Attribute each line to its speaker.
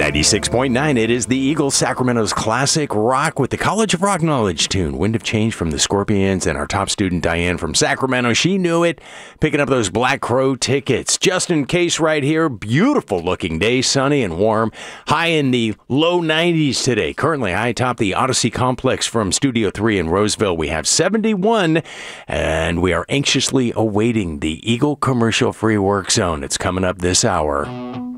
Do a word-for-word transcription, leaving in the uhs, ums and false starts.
Speaker 1: ninety-six point nine, it is the Eagles Sacramento's classic rock with the College of Rock Knowledge tune, Wind of Change from the Scorpions, and our top student, Diane from Sacramento. She knew it, picking up those Black Crow tickets. Just in case right here, beautiful looking day, sunny and warm. High in the low nineties today. Currently high atop the Odyssey Complex from Studio three in Roseville. We have seventy-one, and we are anxiously awaiting the Eagle Commercial Free Work Zone. It's coming up this hour.